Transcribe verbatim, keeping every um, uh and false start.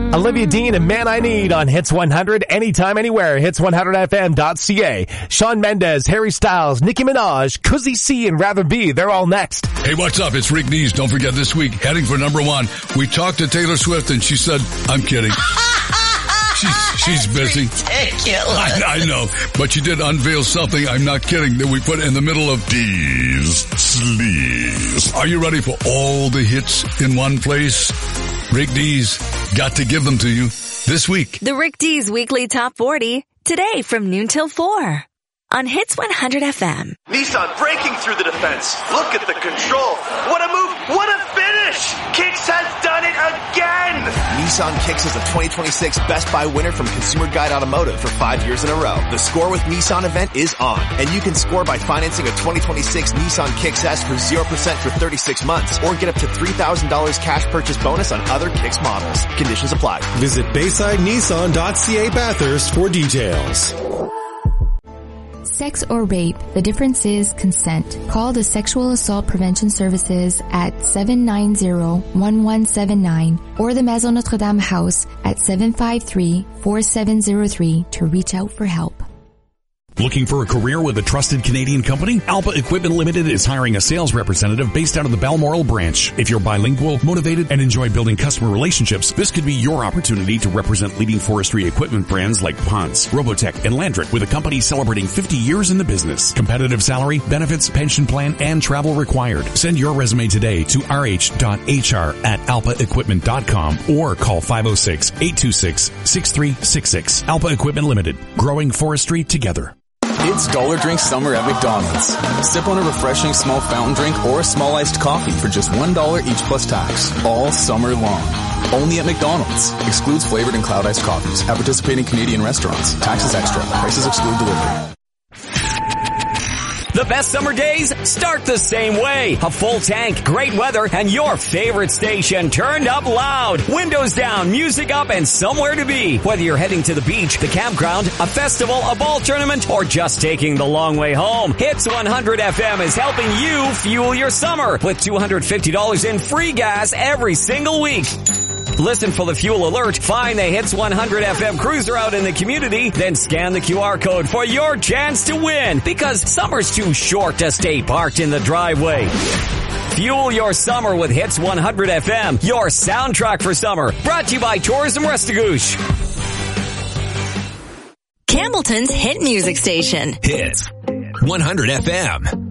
Olivia Dean and Man I Need on Hits one hundred, anytime, anywhere, hits one hundred f m dot c a. Shawn Mendes, Harry Styles, Nicki Minaj, Cuzzy C, and Rather Be, they're all next. Hey, what's up? It's Rick Nees. Don't forget this week, heading for number one. We talked to Taylor Swift and she said, I'm kidding. She's, she's busy. Ridiculous. I, I know, but she did unveil something, I'm not kidding, that we put in the middle of D's Sleeves. Are you ready for all the hits in one place? Rick D's got to give them to you this week. The Rick D's Weekly Top forty, today from noon till four on Hits one hundred F M. Nissan breaking through the defense. Look at the control. What a move. What a finish. Kicks has done it again. Nissan Kicks is the twenty twenty-six Best Buy winner from Consumer Guide Automotive for five years in a row. The Score with Nissan event is on, and you can score by financing a twenty twenty-six Nissan Kicks S for zero percent for thirty-six months, or get up to three thousand dollars cash purchase bonus on other Kicks models. Conditions apply. Visit bayside nissan dot c a Bathurst for details. Sex or rape, the difference is consent. Call the Sexual Assault Prevention Services at seven nine zero, one one seven nine or the Maison Notre-Dame House at seven five three, four seven zero three to reach out for help. Looking for a career with a trusted Canadian company? Alpa Equipment Limited is hiring a sales representative based out of the Balmoral branch. If you're bilingual, motivated, and enjoy building customer relationships, this could be your opportunity to represent leading forestry equipment brands like Ponce, Robotech, and Landrick with a company celebrating fifty years in the business. Competitive salary, benefits, pension plan, and travel required. Send your resume today to r h dot h r at alpa equipment dot com or call five oh six, eight two six, six three six six. Alpa Equipment Limited. Growing forestry together. It's Dollar Drink Summer at McDonald's. Sip on a refreshing small fountain drink or a small iced coffee for just one dollar each plus tax, all summer long. Only at McDonald's. Excludes flavored and cloud iced coffees at participating Canadian restaurants. Taxes extra. Prices exclude delivery. The best summer days start the same way. A full tank, great weather, and your favorite station turned up loud. Windows down, music up, and somewhere to be. Whether you're heading to the beach, the campground, a festival, a ball tournament, or just taking the long way home, Hits one hundred F M is helping you fuel your summer with two hundred fifty dollars in free gas every single week. Listen for the fuel alert, find the Hits one hundred F M cruiser out in the community, then scan the Q R code for your chance to win, because summer's too short to stay parked in the driveway. Fuel your summer with Hits one hundred F M, your soundtrack for summer. Brought to you by Tourism Restigouche. Campbellton's hit music station. Hits one hundred F M.